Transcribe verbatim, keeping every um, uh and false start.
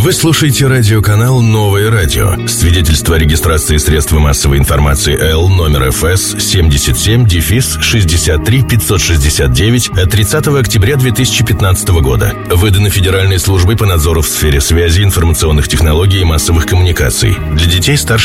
Вы слушаете радиоканал «Новое радио». Свидетельство о регистрации средства массовой информации Л номер эф эс семьдесят семь шестьдесят три пятьсот шестьдесят девять от тридцатого октября две тысячи пятнадцатого года. Выдано Федеральной службой по надзору в сфере связи, информационных технологий и массовых коммуникаций. Для детей старше